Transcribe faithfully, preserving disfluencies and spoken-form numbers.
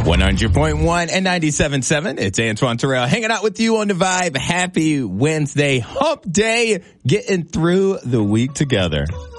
one hundred point one and ninety-seven point seven. It's Antoine Terrell hanging out with you on the Vibe. Happy Wednesday, hump day, getting through the week together.